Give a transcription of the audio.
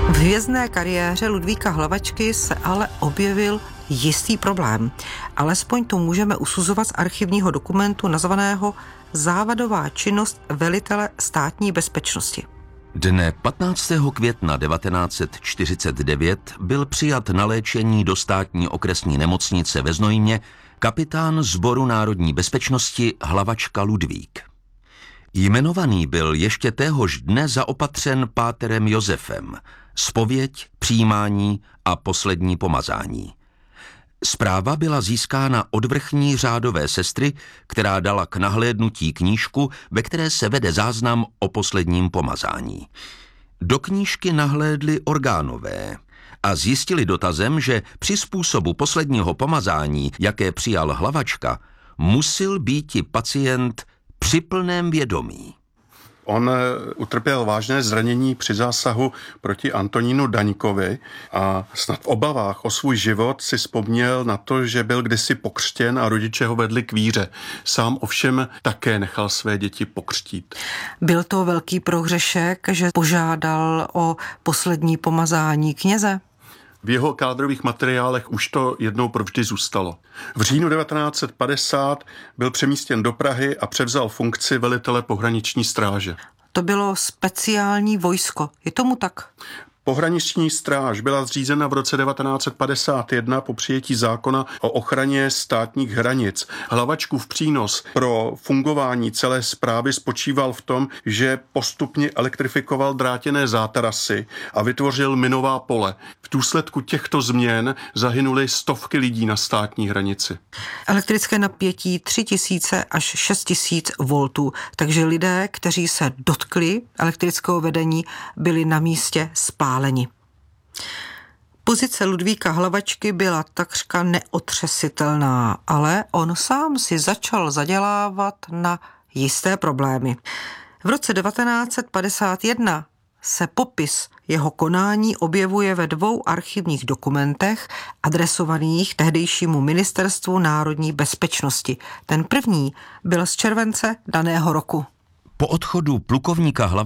V hvězdné kariéře Ludvíka Hlavačky se ale objevil jistý problém. Alespoň to můžeme usuzovat z archivního dokumentu nazvaného Závadová činnost velitele státní bezpečnosti. Dne 15. května 1949 byl přijat na léčení do státní okresní nemocnice ve Znojmě kapitán Sboru národní bezpečnosti Hlavačka Ludvík. Jmenovaný byl ještě téhož dne zaopatřen páterem Josefem, zpověď, přijímání a poslední pomazání. Zpráva byla získána od vrchní řádové sestry, která dala k nahlédnutí knížku, ve které se vede záznam o posledním pomazání. Do knížky nahlédli orgánové a zjistili dotazem, že při způsobu posledního pomazání, jaké přijal Hlavačka, musel býti pacient při plném vědomí. On utrpěl vážné zranění při zásahu proti Antonínu Daňkovi a snad v obavách o svůj život si vzpomněl na to, že byl kdysi pokřtěn a rodiče ho vedli k víře. Sám ovšem také nechal své děti pokřtít. Byl to velký prohřešek, že požádal o poslední pomazání kněze? V jeho kádrových materiálech už to jednou provždy zůstalo. V říjnu 1950 byl přemístěn do Prahy a převzal funkci velitele pohraniční stráže. To bylo speciální vojsko. Je tomu tak? Pohraniční stráž byla zřízena v roce 1951 po přijetí zákona o ochraně státních hranic. Hlavačkův přínos pro fungování celé správy spočíval v tom, že postupně elektrifikoval drátěné zátarasy a vytvořil minová pole. V důsledku těchto změn zahynuly stovky lidí na státní hranici. Elektrické napětí 3000 až 6000 voltů, takže lidé, kteří se dotkli elektrického vedení, byli na místě spáleni. Pozice Ludvíka Hlavačky byla takřka neotřesitelná, ale on sám si začal zadělávat na jisté problémy. V roce 1951 se popis jeho konání objevuje ve 2 archivních dokumentech adresovaných tehdejšímu Ministerstvu národní bezpečnosti. Ten první byl z července daného roku. Po odchodu plukovníka